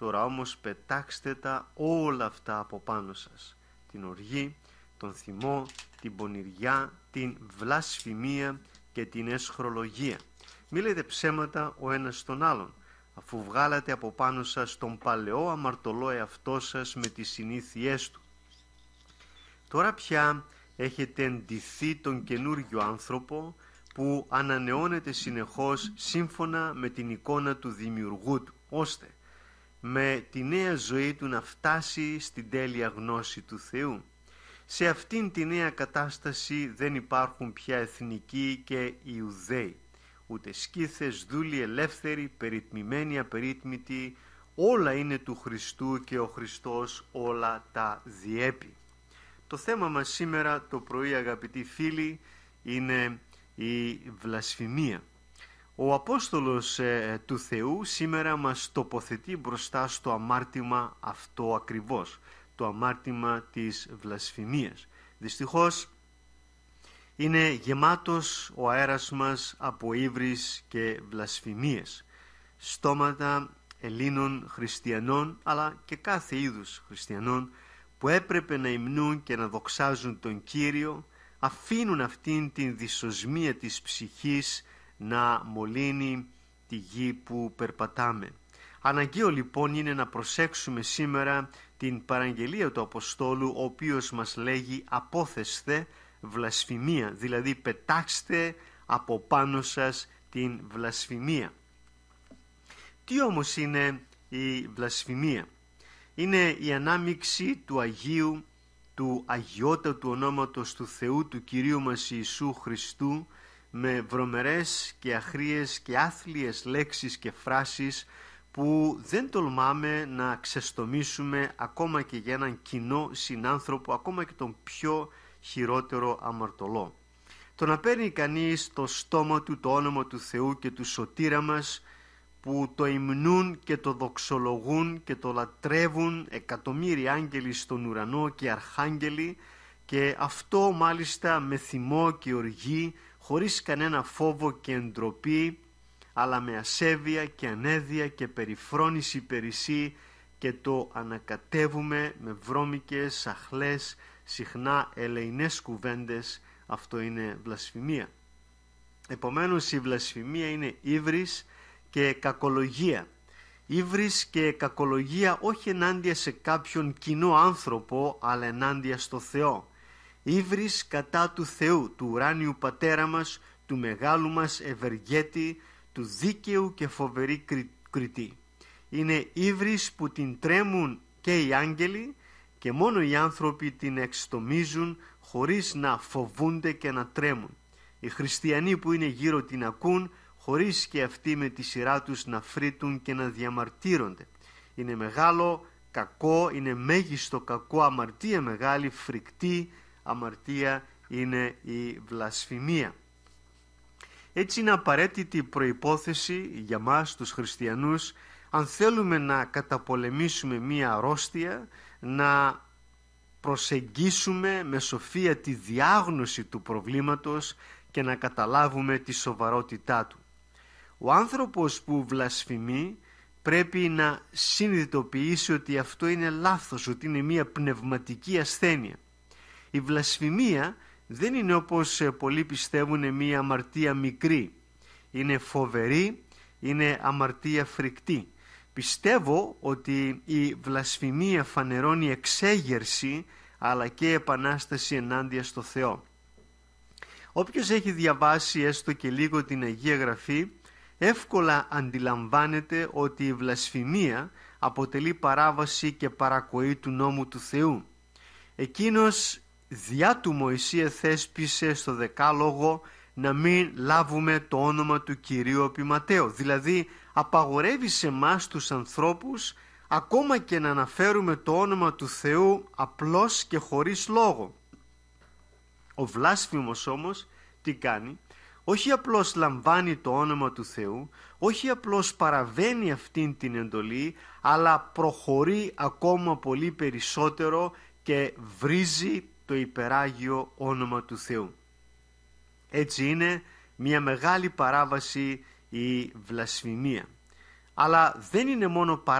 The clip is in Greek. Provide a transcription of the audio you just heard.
Τώρα όμως πετάξτε τα όλα αυτά από πάνω σας. Την οργή, τον θυμό, την πονηριά, την βλασφημία και την αισχρολογία. Μη λέτε ψέματα ο ένας στον άλλον, αφού βγάλατε από πάνω σας τον παλαιό αμαρτωλό εαυτό σας με τις συνήθειές του. Τώρα πια έχετε εντυθεί τον καινούργιο άνθρωπο που ανανεώνεται συνεχώς σύμφωνα με την εικόνα του δημιουργού του, ώστε με τη νέα ζωή του να φτάσει στην τέλεια γνώση του Θεού. Σε αυτήν τη νέα κατάσταση δεν υπάρχουν πια εθνικοί και Ιουδαίοι, ούτε σκύθες, δούλοι, ελεύθεροι, περιτμημένοι, απερίτμητοι, όλα είναι του Χριστού και ο Χριστός όλα τα διέπει. Το θέμα μας σήμερα το πρωί, αγαπητοί φίλοι, είναι η βλασφημία. Ο Απόστολος του Θεού σήμερα μας τοποθετεί μπροστά στο αμάρτημα αυτό ακριβώς, το αμάρτημα της βλασφημίας. Δυστυχώς είναι γεμάτος ο αέρας μας από ύβρις και βλασφημίες. Στόματα Ελλήνων χριστιανών, αλλά και κάθε είδους χριστιανών, που έπρεπε να υμνούν και να δοξάζουν τον Κύριο, αφήνουν αυτήν την δυσοσμία της ψυχής να μολύνει τη γη που περπατάμε. Αναγκαίο λοιπόν είναι να προσέξουμε σήμερα την παραγγελία του Αποστόλου, ο οποίος μας λέγει απόθεσθε βλασφημία, δηλαδή πετάξτε από πάνω σας την βλασφημία. Τι όμως είναι η βλασφημία? Είναι η ανάμειξη του Αγίου, του αγιότατου ονόματος του Θεού, του Κυρίου μας Ιησού Χριστού, με βρωμερές και αχρίες και άθλιες λέξεις και φράσεις που δεν τολμάμε να ξεστομίσουμε ακόμα και για έναν κοινό συνάνθρωπο, ακόμα και τον πιο χειρότερο αμαρτωλό. Το να παίρνει κανείς το στόμα του το όνομα του Θεού και του σωτήρα μας, που το υμνούν και το δοξολογούν και το λατρεύουν εκατομμύρια άγγελοι στον ουρανό και αρχάγγελοι, και αυτό μάλιστα με θυμό και οργή, χωρίς κανένα φόβο και εντροπή, αλλά με ασέβεια και ανέδεια και περιφρόνηση περισσή, και το ανακατεύουμε με βρώμικες, αχλές, συχνά ελεηνές κουβέντες. Αυτό είναι βλασφημία. Επομένως η βλασφημία είναι ύβρις και κακολογία. Ύβρις και κακολογία όχι ενάντια σε κάποιον κοινό άνθρωπο, αλλά ενάντια στο Θεό. Ύβρις κατά του Θεού, του ουράνιου Πατέρα μας, του μεγάλου μας ευεργέτη, του δίκαιου και φοβερή κριτή. Είναι ύβρις που την τρέμουν και οι άγγελοι, και μόνο οι άνθρωποι την εξτομίζουν χωρίς να φοβούνται και να τρέμουν. Οι χριστιανοί που είναι γύρω την ακούν, χωρίς και αυτοί με τη σειρά τους να φρύτουν και να διαμαρτύρονται. Είναι μεγάλο κακό, είναι μέγιστο κακό, αμαρτία μεγάλη, φρικτή αμαρτία είναι η βλασφημία. Έτσι είναι απαραίτητη προϋπόθεση για μας τους χριστιανούς, αν θέλουμε να καταπολεμήσουμε μία αρρώστια, να προσεγγίσουμε με σοφία τη διάγνωση του προβλήματος και να καταλάβουμε τη σοβαρότητά του. Ο άνθρωπος που βλασφημεί πρέπει να συνειδητοποιήσει ότι αυτό είναι λάθος, ότι είναι μία πνευματική ασθένεια. Η βλασφημία δεν είναι, όπως πολλοί πιστεύουν, μία αμαρτία μικρή. Είναι φοβερή, είναι αμαρτία φρικτή. Πιστεύω ότι η βλασφημία φανερώνει εξέγερση, αλλά και επανάσταση ενάντια στο Θεό. Όποιος έχει διαβάσει έστω και λίγο την Αγία Γραφή, εύκολα αντιλαμβάνεται ότι η βλασφημία αποτελεί παράβαση και παρακοή του νόμου του Θεού. Εκείνος διά του Μωυσή θέσπισε στο Δεκάλογο να μην λάβουμε το όνομα του Κυρίου επί Ματαίου. Δηλαδή απαγορεύει σε εμάς τους ανθρώπους ακόμα και να αναφέρουμε το όνομα του Θεού απλώς και χωρίς λόγο. Ο βλάσφημος όμως τι κάνει? Όχι απλώς λαμβάνει το όνομα του Θεού, όχι απλώς παραβαίνει αυτήν την εντολή, αλλά προχωρεί ακόμα πολύ περισσότερο και βρίζει το υπεράγιο όνομα του Θεού. Έτσι είναι μια μεγάλη παράβαση η βλασφημία. Αλλά δεν είναι μόνο παράβαση